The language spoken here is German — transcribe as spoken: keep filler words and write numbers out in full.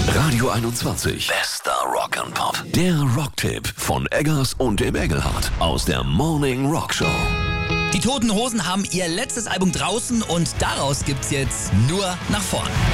Radio einundzwanzig. Bester Rock'n'Pop. Der Rocktipp von Eggers und dem Engelhardt aus der Morning Rock Show. Die Toten Hosen haben ihr letztes Album draußen und daraus gibt's jetzt nur nach vorn.